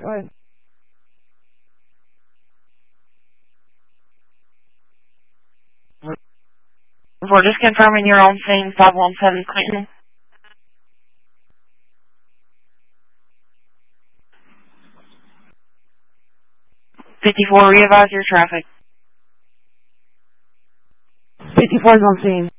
Right. We're just confirming you're on scene 517 Clinton. 54, re-advise your traffic. 54 is on scene.